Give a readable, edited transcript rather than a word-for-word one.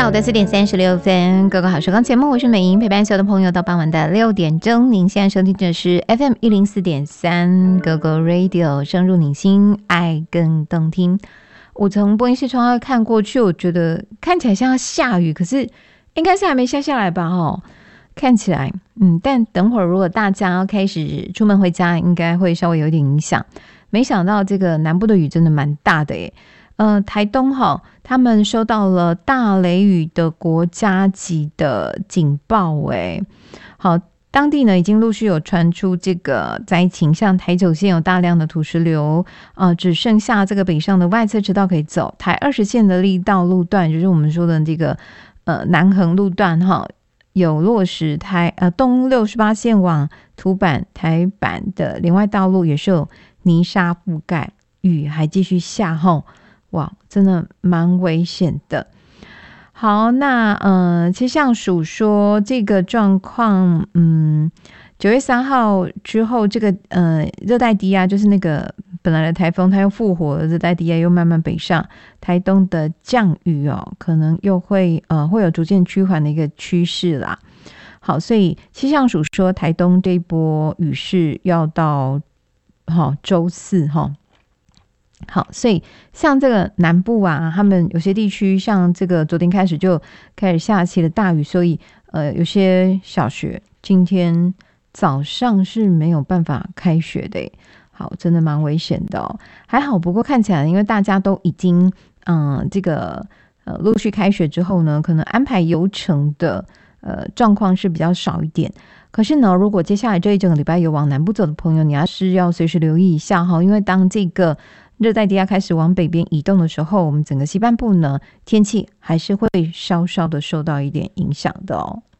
下午的4点36分，各个好时光节目，我是美莹，陪伴所有的朋友到傍晚的6点钟。您现在收听的是 FM 104.3 GoGo Radio， 深入你心，爱更动听。我从播音室窗外看过去，我觉得看起来像要下雨，可是应该是还没下来吧？看起来，但等会儿如果大家要开始出门回家，应该会稍微有点影响。没想到这个南部的雨真的蛮大的耶。台东他们收到了大雷雨的国家级的警报好，当地呢已经陆续有传出这个灾情，像台九线有大量的土石流，只剩下这个北上的外侧车道可以走，台20线的力道路段，就是我们说的这个南横路段有落实东68线往土板台板的连外道路也是有泥沙覆盖，雨还继续下哇，真的蛮危险的。好，那气象署说这个状况，9月3号之后，这个热带低压就是那个本来的台风，它又复活了，热带低压又慢慢北上，台东的降雨可能又会有逐渐趋缓的一个趋势啦。好，所以气象署说台东这一波雨势要到周四好，所以像这个南部他们有些地区像这个昨天开始就开始下起了大雨，所以有些小学今天早上是没有办法开学的好，真的蛮危险的还好，不过看起来因为大家都已经这个陆续开学之后呢，可能安排游程的状况是比较少一点。可是呢，如果接下来这一整个礼拜有往南部走的朋友，你是要随时留意一下因为当这个热带低压开始往北边移动的时候，我们整个西半部呢天气还是会稍稍的受到一点影响的